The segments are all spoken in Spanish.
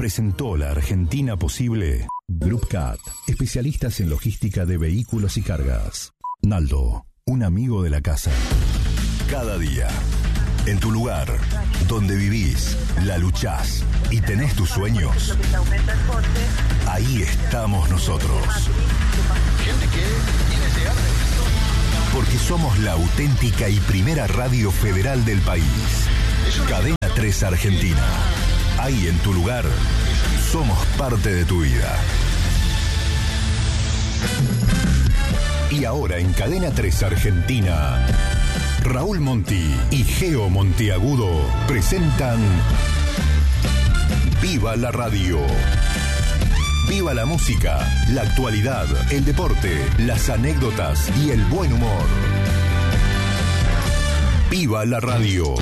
presentó La Argentina Posible. Group Cat, especialistas en logística de vehículos y cargas. Naldo, un amigo de la casa. Cada día, en tu lugar, donde vivís, la luchás y tenés tus sueños, ahí estamos nosotros. Porque somos la auténtica y primera radio federal del país. Cadena 3 Argentina. Ahí en tu lugar, somos parte de tu vida. Y ahora en Cadena 3 Argentina, Raúl Monti y Geo Monteagudo presentan Viva la Radio. Viva la música, la actualidad, el deporte, las anécdotas y el buen humor. Viva la Radio.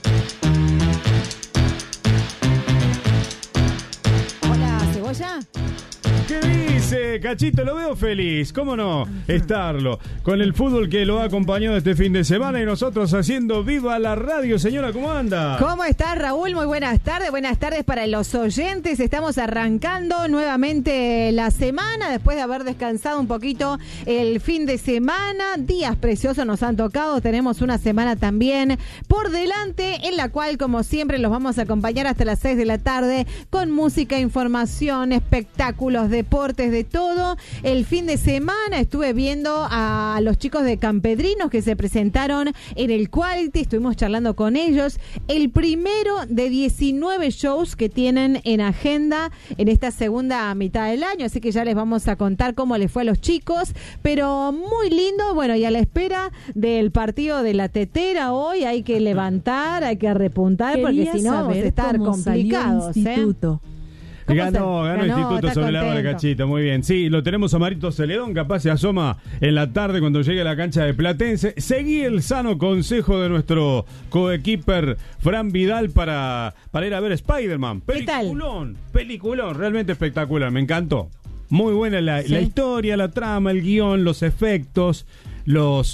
Hola, ¿Cebolla? ¿Qué dice, Cachito? Lo veo feliz, ¿cómo no estarlo? Con el fútbol que lo ha acompañado este fin de semana y nosotros haciendo Viva la Radio. Señora, ¿cómo anda? ¿Cómo estás, Raúl? Muy buenas tardes para los oyentes. Estamos arrancando nuevamente la semana después de haber descansado un poquito el fin de semana. Días preciosos nos han tocado, tenemos una semana también por delante en la cual, como siempre, los vamos a acompañar hasta las 6 de la tarde con música, información, espectáculos, deportes, de todo. El fin de semana estuve viendo a los chicos de Campedrinos que se presentaron en el Quality, estuvimos charlando con ellos. El primero de 19 shows que tienen en agenda en esta segunda mitad del año, así que ya les vamos a contar cómo les fue a los chicos, pero muy lindo. Bueno, y a la espera del partido de la Tetera hoy hay que levantar, hay que repuntar, porque si no vamos a estar complicados. Ganó Instituto sobre la hora, Cachito, muy bien. Sí, lo tenemos a Marito Celedón, capaz se asoma en la tarde cuando llegue a la cancha de Platense. Seguí el sano consejo de nuestro coequiper Fran Vidal para ir a ver Spider-Man. Peliculón, realmente espectacular, me encantó. Muy buena la historia, la trama, el guión, los efectos, los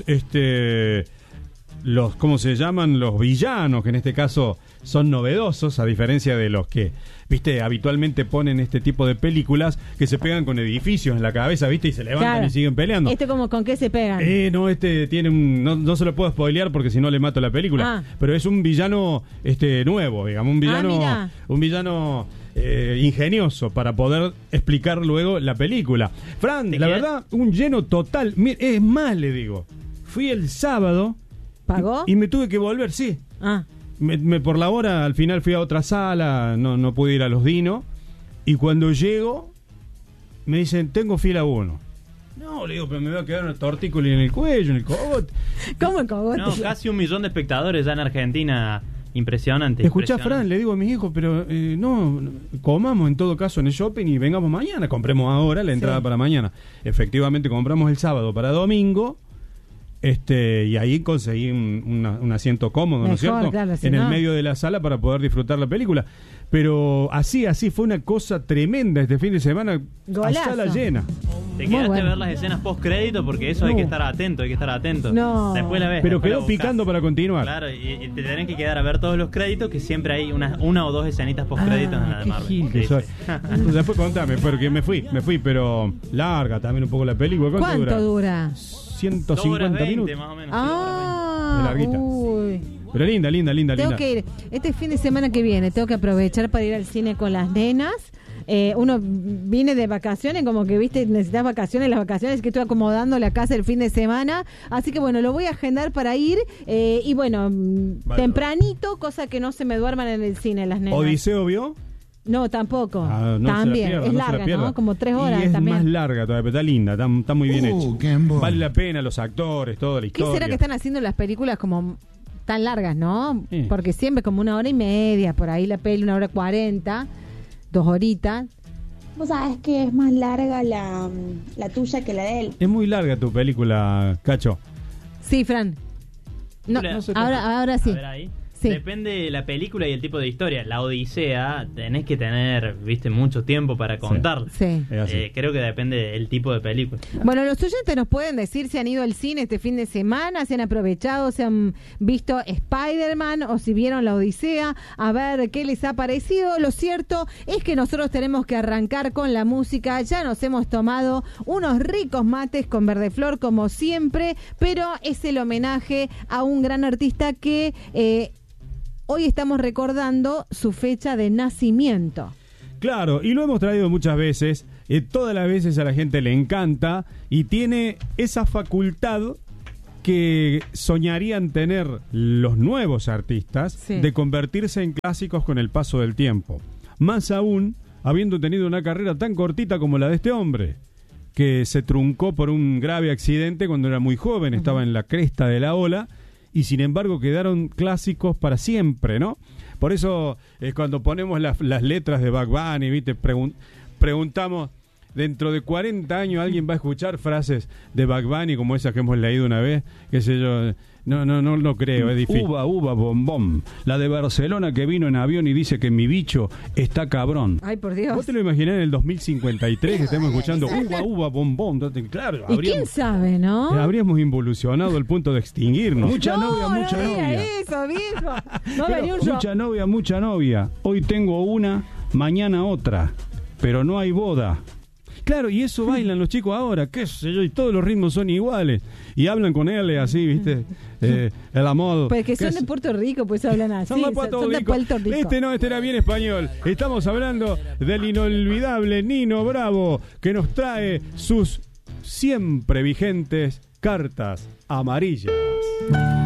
¿cómo se llaman? Los villanos, que en este caso son novedosos, a diferencia de los que, viste, habitualmente ponen este tipo de películas que se pegan con edificios en la cabeza, viste, y se levantan y siguen peleando. ¿Como con qué se pegan? No, tiene no se lo puedo spoilear porque si no le mato la película. Pero es un villano nuevo, digamos, un villano ingenioso para poder explicar luego la película. Fran, la verdad, un lleno total. Es más, le digo, fui el sábado. ¿Pagó? Y me tuve que volver, sí. Por la hora, al final fui a otra sala, no pude ir a los Dino. Y cuando llego, me dicen, tengo fila 1. No, le digo, pero me voy a quedar una tortícola en el cuello, en el cogote. ¿Cómo el cogote? No, casi 1 millón de espectadores ya en Argentina. Impresionante. Escuchá, Fran, le digo a mis hijos, pero no, comamos en todo caso en el shopping y vengamos mañana. Compremos ahora la entrada para mañana. Efectivamente, compramos el sábado para domingo. Y ahí conseguí un asiento cómodo, ¿no es cierto? Claro, en el medio de la sala para poder disfrutar la película. Pero así fue una cosa tremenda este fin de semana. Golazo. A sala llena. Te quedaste a ver las escenas post crédito porque eso hay que estar atento. No. Después la ves. Pero quedó picando para continuar. Claro, y te tenés que quedar a ver todos los créditos, que siempre hay una o dos escenitas post créditos en la de Marvel. Gil que soy. Después contame, porque me fui, pero larga también un poco la película. ¿Cuánto dura? 150 20, minutos. Más o menos. Larguita. Uy. Pero linda. Tengo que ir este fin de semana que viene, tengo que aprovechar para ir al cine con las nenas. Uno viene de vacaciones, como que viste, necesitas vacaciones, las vacaciones que estoy acomodando la casa el fin de semana, así que bueno, lo voy a agendar para ir y bueno, tempranito, cosa que no se me duerman en el cine las nenas. ¿Odiseo vio? No, tampoco. No también, es larga, ¿no? Como 3 horas y es también. más larga todavía, pero está linda, está muy bien hecha. Vale la pena, los actores, toda la historia. ¿Qué será que están haciendo las películas como tan largas, no? Porque siempre como 1 hora y media, por ahí la peli 1 hora 40, 2 horitas. Vos sabés que es más larga la tuya que la de él. Es muy larga tu película, Cacho. Sí, Fran. No, ahora sí. A ver ahí. Sí. Depende de la película y el tipo de historia. La Odisea tenés que tener, viste, mucho tiempo para contarla. Sí. Creo que depende del tipo de película. Bueno, los oyentes nos pueden decir si han ido al cine este fin de semana, si han aprovechado, si han visto Spider-Man o si vieron La Odisea, a ver qué les ha parecido. Lo cierto es que nosotros tenemos que arrancar con la música. Ya nos hemos tomado unos ricos mates con Verdeflor como siempre, pero es el homenaje a un gran artista que hoy estamos recordando su fecha de nacimiento. Claro, y lo hemos traído muchas veces, todas las veces a la gente le encanta y tiene esa facultad que soñarían tener los nuevos artistas, sí, de convertirse en clásicos con el paso del tiempo. Más aún, habiendo tenido una carrera tan cortita como la de este hombre, que se truncó por un grave accidente cuando era muy joven, estaba en la cresta de la ola, y sin embargo quedaron clásicos para siempre, ¿no? Por eso, cuando ponemos las letras de Bugs Bunny, ¿viste? Preguntamos, dentro de 40 años alguien va a escuchar frases de Bugs Bunny como esas que hemos leído una vez, qué sé yo. No lo creo, es difícil. Uva, bombón. La de Barcelona que vino en avión y dice que mi bicho está cabrón. Ay, por Dios. ¿Vos te lo imaginás en el 2053 que estamos escuchando uva, bombón? Claro, ¿y quién sabe, no? Habríamos involucionado al punto de extinguirnos. Mucha novia. Eso, viejo. Mucha novia. Hoy tengo una, mañana otra. Pero no hay boda. Claro, y eso bailan los chicos ahora, qué sé yo, y todos los ritmos son iguales. Y hablan con él así, ¿viste? El amor. Pues que son de Puerto Rico, pues hablan así. Son de Puerto Rico. Este era bien español. Estamos hablando del inolvidable Nino Bravo, que nos trae sus siempre vigentes cartas amarillas.